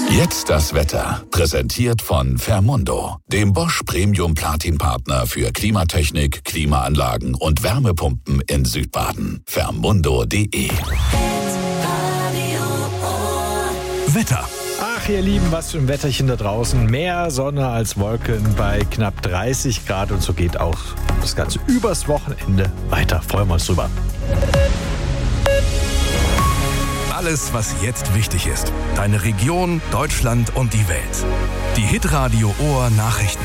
Jetzt das Wetter. Präsentiert von Fermundo, dem Bosch Premium Platin Partner für Klimatechnik, Klimaanlagen und Wärmepumpen in Südbaden. Fermundo.de. Wetter. Ach, ihr Lieben, was für ein Wetterchen da draußen. Mehr Sonne als Wolken bei knapp 30 Grad und so geht auch das Ganze übers Wochenende weiter. Freuen wir uns drüber. Alles, was jetzt wichtig ist. Deine Region, Deutschland und die Welt. Die Hitradio Ohr Nachrichten.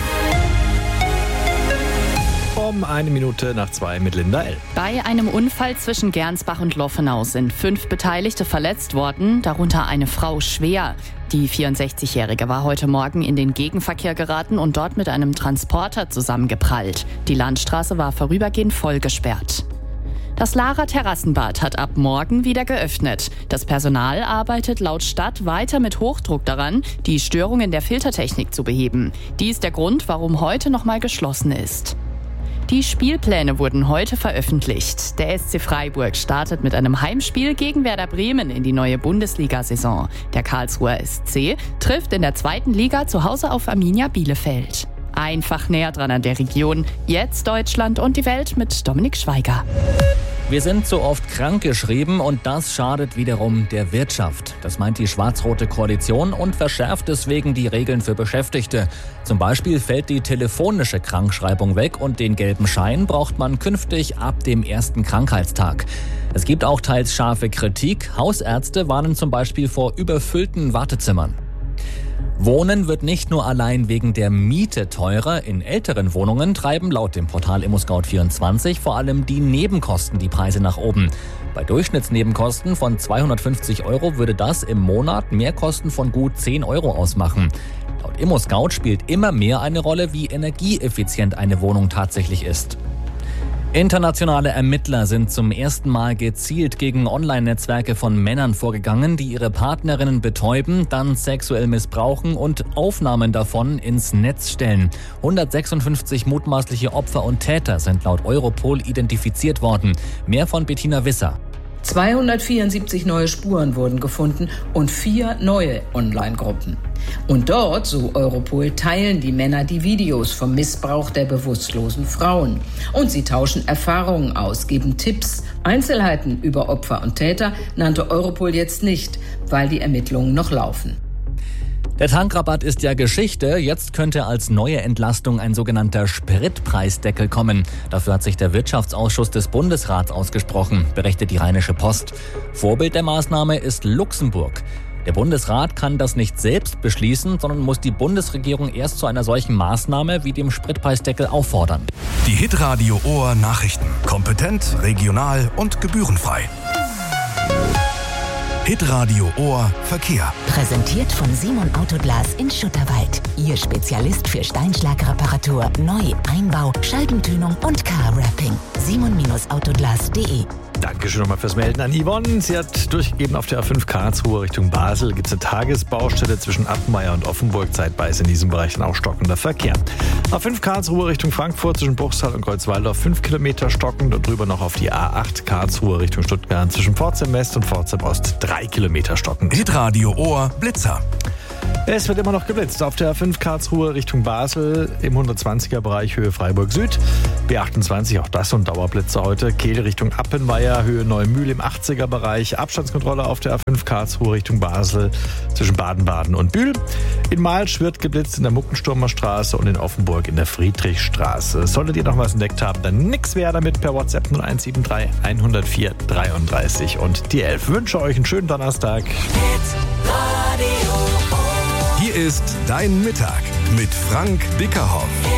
Um 1:02 mit Linda L. Bei einem Unfall zwischen Gernsbach und Loffenau sind 5 Beteiligte verletzt worden, darunter eine Frau schwer. Die 64-Jährige war heute Morgen in den Gegenverkehr geraten und dort mit einem Transporter zusammengeprallt. Die Landstraße war vorübergehend voll gesperrt. Das Lahrer Terrassenbad hat ab morgen wieder geöffnet. Das Personal arbeitet laut Stadt weiter mit Hochdruck daran, die Störungen der Filtertechnik zu beheben. Dies ist der Grund, warum heute nochmal geschlossen ist. Die Spielpläne wurden heute veröffentlicht. Der SC Freiburg startet mit einem Heimspiel gegen Werder Bremen in die neue Bundesliga-Saison. Der Karlsruher SC trifft in der 2. Liga zu Hause auf Arminia Bielefeld. Einfach näher dran an der Region. Jetzt Deutschland und die Welt mit Dominik Schweiger. Wir sind zu oft krankgeschrieben und das schadet wiederum der Wirtschaft. Das meint die schwarz-rote Koalition und verschärft deswegen die Regeln für Beschäftigte. Zum Beispiel fällt die telefonische Krankschreibung weg und den gelben Schein braucht man künftig ab dem ersten Krankheitstag. Es gibt auch teils scharfe Kritik. Hausärzte warnen zum Beispiel vor überfüllten Wartezimmern. Wohnen wird nicht nur allein wegen der Miete teurer. In älteren Wohnungen treiben laut dem Portal ImmoScout24 vor allem die Nebenkosten die Preise nach oben. Bei Durchschnittsnebenkosten von 250 € würde das im Monat Mehrkosten von gut 10 € ausmachen. Laut ImmoScout spielt immer mehr eine Rolle, wie energieeffizient eine Wohnung tatsächlich ist. Internationale Ermittler sind zum ersten Mal gezielt gegen Online-Netzwerke von Männern vorgegangen, die ihre Partnerinnen betäuben, dann sexuell missbrauchen und Aufnahmen davon ins Netz stellen. 156 mutmaßliche Opfer und Täter sind laut Europol identifiziert worden. Mehr von Bettina Wisser. 274 neue Spuren wurden gefunden und 4 neue Online-Gruppen. Und dort, so Europol, teilen die Männer die Videos vom Missbrauch der bewusstlosen Frauen. Und sie tauschen Erfahrungen aus, geben Tipps. Einzelheiten über Opfer und Täter nannte Europol jetzt nicht, weil die Ermittlungen noch laufen. Der Tankrabatt ist ja Geschichte. Jetzt könnte als neue Entlastung ein sogenannter Spritpreisdeckel kommen. Dafür hat sich der Wirtschaftsausschuss des Bundesrats ausgesprochen, berichtet die Rheinische Post. Vorbild der Maßnahme ist Luxemburg. Der Bundesrat kann das nicht selbst beschließen, sondern muss die Bundesregierung erst zu einer solchen Maßnahme wie dem Spritpreisdeckel auffordern. Die Hitradio Ohr Nachrichten. Kompetent, regional und gebührenfrei. Hitradio Ohr Verkehr. Präsentiert von Simon Autoglas in Schutterwald. Ihr Spezialist für Steinschlagreparatur, Neu-, Einbau, Scheibentönung und Car-Wrapping. simon-autoglas.de. Dankeschön nochmal fürs Melden an Yvonne. Sie hat durchgegeben, auf der A5 Karlsruhe Richtung Basel gibt es eine Tagesbaustelle zwischen Appenweier und Offenburg. Zeitweise in diesem Bereich dann auch stockender Verkehr. A5 Karlsruhe Richtung Frankfurt zwischen Bruchsal und Kreuzwaldorf 5 Kilometer stockend und drüber noch auf die A8 Karlsruhe Richtung Stuttgart zwischen Pforzheim West und Pforzheim Ost 3 Kilometer stockend. Hitradio Ohr Blitzer. Es wird immer noch geblitzt. Auf der A5 Karlsruhe Richtung Basel im 120er-Bereich Höhe Freiburg Süd. B28, auch das so ein Dauerblitzer heute. Kehl Richtung Appenweier, Höhe Neumühl im 80er-Bereich. Abstandskontrolle auf der A5 Karlsruhe Richtung Basel zwischen Baden-Baden und Bühl. In Malsch wird geblitzt in der Muckensturmer Straße und in Offenburg in der Friedrichstraße. Solltet ihr noch was entdeckt haben, dann nix wäre damit per WhatsApp 0173 104 33 und die 11. Wünsche euch einen schönen Donnerstag. Hier ist Dein Mittag mit Frank Bickerhoff.